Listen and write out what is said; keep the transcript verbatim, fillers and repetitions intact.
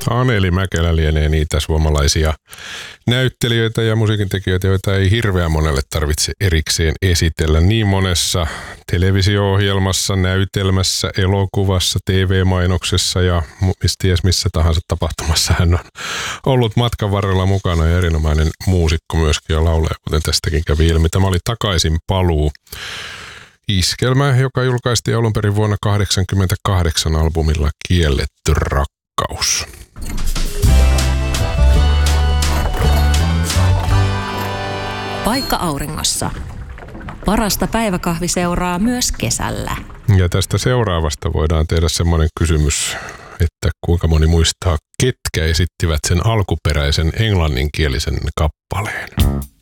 Anneli Mäkelä lienee niitä suomalaisia näyttelijöitä ja musiikintekijöitä, joita ei hirveän monelle tarvitse erikseen esitellä. Niin monessa televisio-ohjelmassa, näytelmässä, elokuvassa, T V-mainoksessa ja mistä ties missä tahansa tapahtumassa hän on ollut matkan varrella mukana ja erinomainen muusikko myöskin ja laulaja, kuten tästäkin kävi ilmi. Tämä oli Takaisin paluu. Iskelmä, joka julkaistiin alun perin vuonna kahdeksankymmentäkahdeksan albumilla Kielletty rakkaus. Paikka auringossa. Parasta päiväkahviseuraa myös kesällä. Ja tästä seuraavasta voidaan tehdä semmoinen kysymys, että kuinka moni muistaa, ketkä esittivät sen alkuperäisen englanninkielisen kappaleen.